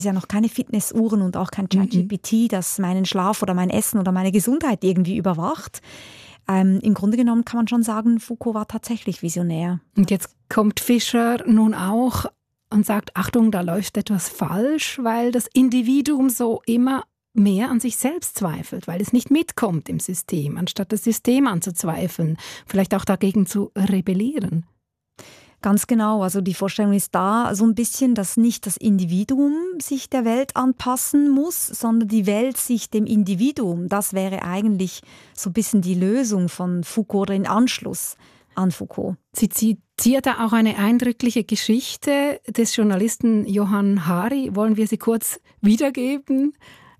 Es ist ja noch keine Fitnessuhren und auch kein ChatGPT, das meinen Schlaf oder mein Essen oder meine Gesundheit irgendwie überwacht. Im Grunde genommen kann man schon sagen, Foucault war tatsächlich visionär. Und jetzt kommt Fischer nun auch und sagt, Achtung, da läuft etwas falsch, weil das Individuum so immer mehr an sich selbst zweifelt, weil es nicht mitkommt im System, anstatt das System anzuzweifeln, vielleicht auch dagegen zu rebellieren. Ganz genau, also die Vorstellung ist da so ein bisschen, dass nicht das Individuum sich der Welt anpassen muss, sondern die Welt sich dem Individuum. Das wäre eigentlich so ein bisschen die Lösung von Foucault oder in Anschluss an Foucault. Sie zitiert da auch eine eindrückliche Geschichte des Journalisten Johann Hari. Wollen wir sie kurz wiedergeben?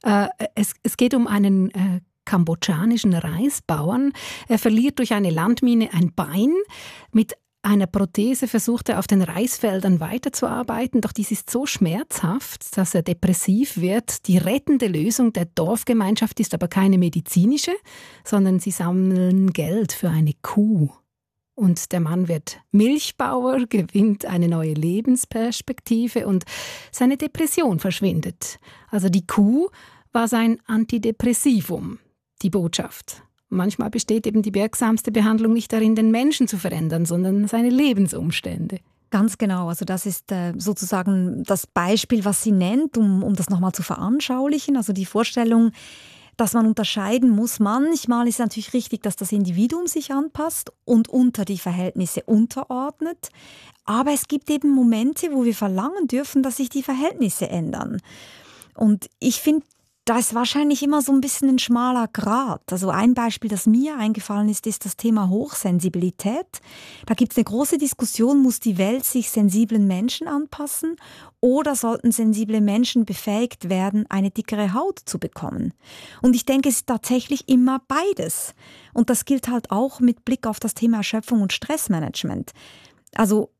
Es geht um einen kambodschanischen Reisbauern. Er verliert durch eine Landmine ein Bein. Mit einer Prothese versucht er auf den Reisfeldern weiterzuarbeiten, doch dies ist so schmerzhaft, dass er depressiv wird. Die rettende Lösung der Dorfgemeinschaft ist aber keine medizinische, sondern sie sammeln Geld für eine Kuh. Und der Mann wird Milchbauer, gewinnt eine neue Lebensperspektive und seine Depression verschwindet. Also die Kuh war sein Antidepressivum, die Botschaft. Manchmal besteht eben die wirksamste Behandlung nicht darin, den Menschen zu verändern, sondern seine Lebensumstände. Ganz genau, also das ist sozusagen das Beispiel, was sie nennt, um das nochmal zu veranschaulichen. Also die Vorstellung, dass man unterscheiden muss. Manchmal ist es natürlich richtig, dass das Individuum sich anpasst und unter die Verhältnisse unterordnet. Aber es gibt eben Momente, wo wir verlangen dürfen, dass sich die Verhältnisse ändern. Und ich finde, da ist wahrscheinlich immer so ein bisschen ein schmaler Grat. Also ein Beispiel, das mir eingefallen ist, ist das Thema Hochsensibilität. Da gibt es eine große Diskussion, muss die Welt sich sensiblen Menschen anpassen oder sollten sensible Menschen befähigt werden, eine dickere Haut zu bekommen? Und ich denke, es ist tatsächlich immer beides. Und das gilt halt auch mit Blick auf das Thema Erschöpfung und Stressmanagement. Also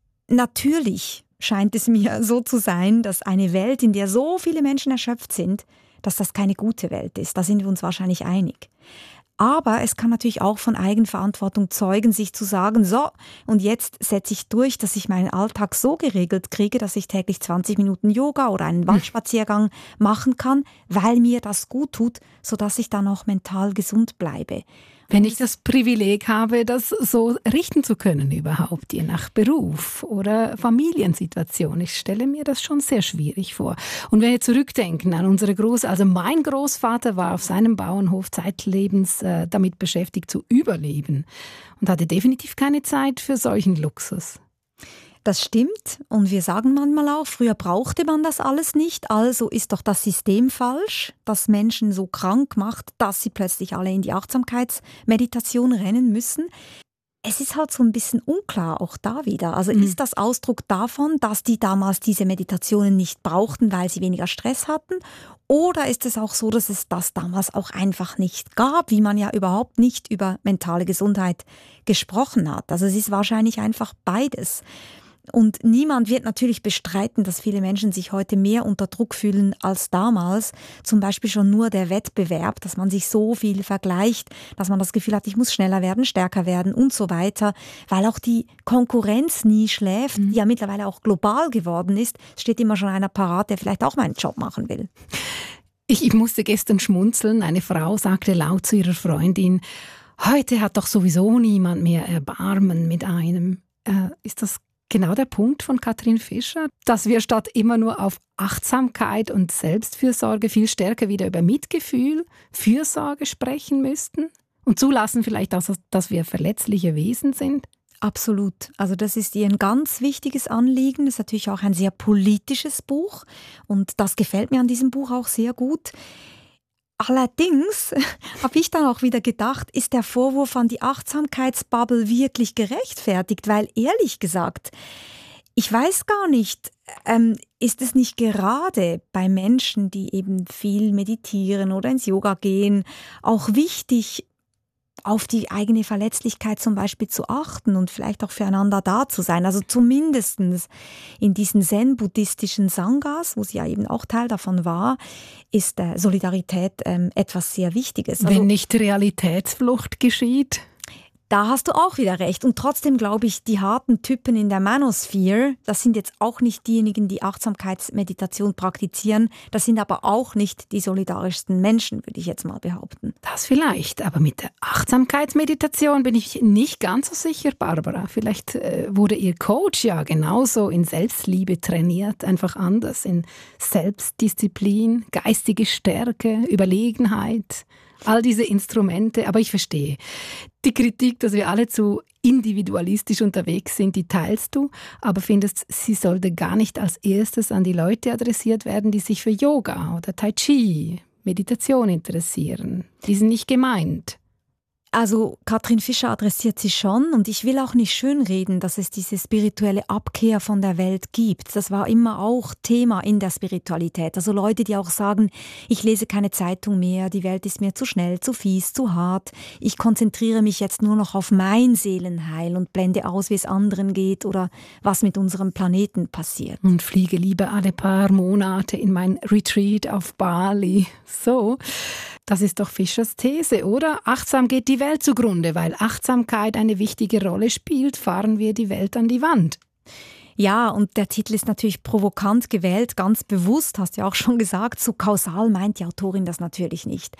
natürlich scheint es mir so zu sein, dass eine Welt, in der so viele Menschen erschöpft sind, dass das keine gute Welt ist. Da sind wir uns wahrscheinlich einig. Aber es kann natürlich auch von Eigenverantwortung zeugen, sich zu sagen, so, und jetzt setze ich durch, dass ich meinen Alltag so geregelt kriege, dass ich täglich 20 Minuten Yoga oder einen Waldspaziergang machen kann, weil mir das gut tut, sodass ich dann auch mental gesund bleibe. Wenn ich das Privileg habe, das so richten zu können überhaupt, je nach Beruf oder Familiensituation. Ich stelle mir das schon sehr schwierig vor. Und wenn wir zurückdenken an unsere Großeltern, also mein Großvater war auf seinem Bauernhof zeitlebens damit beschäftigt zu überleben und hatte definitiv keine Zeit für solchen Luxus. Das stimmt und wir sagen manchmal auch, früher brauchte man das alles nicht, also ist doch das System falsch, das Menschen so krank macht, dass sie plötzlich alle in die Achtsamkeitsmeditation rennen müssen. Es ist halt so ein bisschen unklar, auch da wieder. Also ist das Ausdruck davon, dass die damals diese Meditationen nicht brauchten, weil sie weniger Stress hatten? Oder ist es auch so, dass es das damals auch einfach nicht gab, wie man ja überhaupt nicht über mentale Gesundheit gesprochen hat? Also es ist wahrscheinlich einfach beides. Und niemand wird natürlich bestreiten, dass viele Menschen sich heute mehr unter Druck fühlen als damals. Zum Beispiel schon nur der Wettbewerb, dass man sich so viel vergleicht, dass man das Gefühl hat, ich muss schneller werden, stärker werden und so weiter. Weil auch die Konkurrenz nie schläft, die ja mittlerweile auch global geworden ist, steht immer schon einer parat, der vielleicht auch meinen Job machen will. Ich musste gestern schmunzeln. Eine Frau sagte laut zu ihrer Freundin, heute hat doch sowieso niemand mehr Erbarmen mit einem. Ist das genau der Punkt von Katrin Fischer, dass wir statt immer nur auf Achtsamkeit und Selbstfürsorge viel stärker wieder über Mitgefühl, Fürsorge sprechen müssten und zulassen vielleicht auch, dass wir verletzliche Wesen sind? Absolut. Also das ist ihr ein ganz wichtiges Anliegen. Das ist natürlich auch ein sehr politisches Buch und das gefällt mir an diesem Buch auch sehr gut. Allerdings habe ich dann auch wieder gedacht, ist der Vorwurf an die Achtsamkeitsbubble wirklich gerechtfertigt? Weil ehrlich gesagt, ich weiß gar nicht, ist es nicht gerade bei Menschen, die eben viel meditieren oder ins Yoga gehen, auch wichtig, auf die eigene Verletzlichkeit zum Beispiel zu achten und vielleicht auch füreinander da zu sein. Also zumindest in diesen zen-buddhistischen Sanghas, wo sie ja eben auch Teil davon war, ist Solidarität etwas sehr Wichtiges. Also, wenn nicht Realitätsflucht geschieht? Da hast du auch wieder recht. Und trotzdem glaube ich, die harten Typen in der Manosphere, das sind jetzt auch nicht diejenigen, die Achtsamkeitsmeditation praktizieren. Das sind aber auch nicht die solidarischsten Menschen, würde ich jetzt mal behaupten. Das vielleicht, aber mit der Achtsamkeitsmeditation bin ich nicht ganz so sicher, Barbara. Vielleicht wurde Ihr Coach ja genauso in Selbstliebe trainiert, einfach anders, in Selbstdisziplin, geistige Stärke, Überlegenheit. All diese Instrumente, aber ich verstehe. Die Kritik, dass wir alle zu individualistisch unterwegs sind, die teilst du, aber findest, sie sollte gar nicht als erstes an die Leute adressiert werden, die sich für Yoga oder Tai Chi, Meditation interessieren. Die sind nicht gemeint. Also Katrin Fischer adressiert sie schon und ich will auch nicht schönreden, dass es diese spirituelle Abkehr von der Welt gibt. Das war immer auch Thema in der Spiritualität. Also Leute, die auch sagen, ich lese keine Zeitung mehr, die Welt ist mir zu schnell, zu fies, zu hart. Ich konzentriere mich jetzt nur noch auf mein Seelenheil und blende aus, wie es anderen geht oder was mit unserem Planeten passiert. Und fliege lieber alle paar Monate in mein Retreat auf Bali. So. Das ist doch Fischers These, oder? Achtsam geht die Welt zugrunde, weil Achtsamkeit eine wichtige Rolle spielt, fahren wir die Welt an die Wand. Ja, und der Titel ist natürlich provokant gewählt, ganz bewusst, hast du ja auch schon gesagt, so kausal meint die Autorin das natürlich nicht.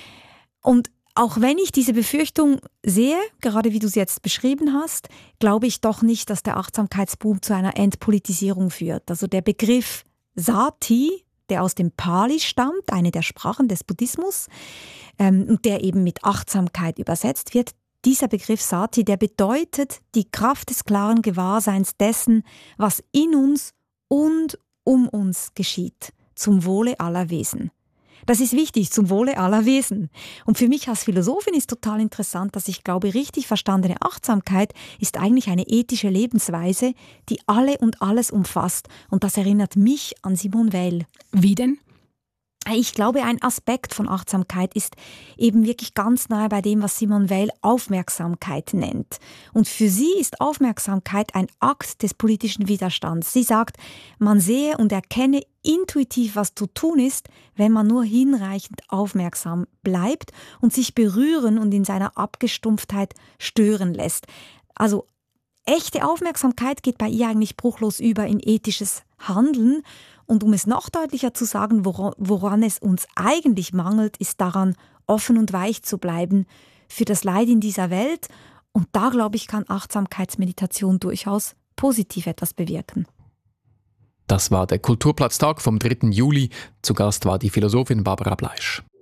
Und auch wenn ich diese Befürchtung sehe, gerade wie du sie jetzt beschrieben hast, glaube ich doch nicht, dass der Achtsamkeitsboom zu einer Entpolitisierung führt. Also der Begriff Sati, der aus dem Pali stammt, eine der Sprachen des Buddhismus, und der eben mit Achtsamkeit übersetzt wird. Dieser Begriff Sati, der bedeutet die Kraft des klaren Gewahrseins dessen, was in uns und um uns geschieht, zum Wohle aller Wesen. Das ist wichtig, zum Wohle aller Wesen. Und für mich als Philosophin ist total interessant, dass ich glaube, richtig verstandene Achtsamkeit ist eigentlich eine ethische Lebensweise, die alle und alles umfasst. Und das erinnert mich an Simone Weil. Wie denn? Ich glaube, ein Aspekt von Achtsamkeit ist eben wirklich ganz nahe bei dem, was Simone Weil Aufmerksamkeit nennt. Und für sie ist Aufmerksamkeit ein Akt des politischen Widerstands. Sie sagt, man sehe und erkenne intuitiv, was zu tun ist, wenn man nur hinreichend aufmerksam bleibt und sich berühren und in seiner Abgestumpftheit stören lässt. Also echte Aufmerksamkeit geht bei ihr eigentlich bruchlos über in ethisches Handeln. Und um es noch deutlicher zu sagen, woran es uns eigentlich mangelt, ist daran, offen und weich zu bleiben für das Leid in dieser Welt. Und da, glaube ich, kann Achtsamkeitsmeditation durchaus positiv etwas bewirken. Das war der Kulturplatztag vom 3. Juli. Zu Gast war die Philosophin Barbara Bleisch.